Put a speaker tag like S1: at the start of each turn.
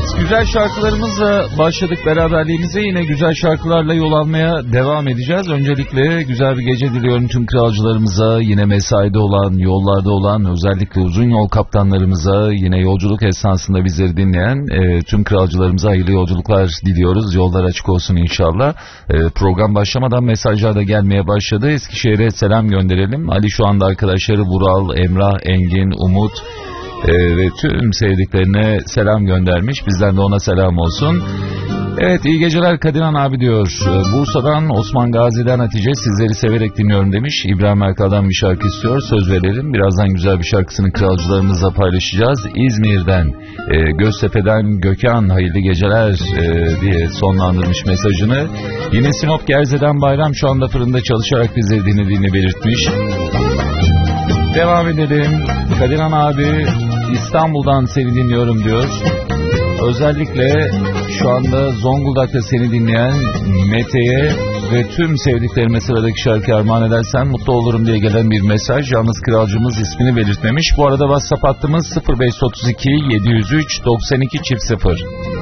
S1: güzel şarkılarımızla başladık beraberliğimize. Yine güzel şarkılarla yol almaya devam edeceğiz. Öncelikle güzel bir gece diliyorum tüm kralcılarımıza, yine mesaide olan, yollarda olan, özellikle uzun yol kaptanlarımıza, yine yolculuk esnasında bizleri dinleyen tüm kralcılarımıza hayırlı yolculuklar diliyoruz. Yollar açık olsun inşallah. Program başlamadan mesajlar da gelmeye başladı. Eskişehir'e selam gönderelim. Ali şu anda arkadaşları Vural, Emrah, Engin, Umut ve tüm sevdiklerine selam göndermiş. Bizden de ona selam olsun. Evet, iyi geceler Kadiran abi diyor. Bursa'dan Osman Gazi'den Hatice, sizleri severek dinliyorum demiş. İbrahim Erkal'dan bir şarkı istiyor. Söz verelim. Birazdan güzel bir şarkısını kralcılarımızla paylaşacağız. İzmir'den Göztepe'den Gökhan hayırlı geceler diye sonlandırmış mesajını. Yine Sinop Gerze'den Bayram şu anda fırında çalışarak bizleri dinlediğini belirtmiş. Devam edelim. Kadiran abi İstanbul'dan seni dinliyorum diyor. Özellikle şu anda Zonguldak'ta seni dinleyen Mete'ye ve tüm sevdiklerime sıradaki şarkı armağan edersen mutlu olurum diye gelen bir mesaj. Yalnız kralcımız ismini belirtmemiş. Bu arada WhatsApp hattımız 0532 703 92 0.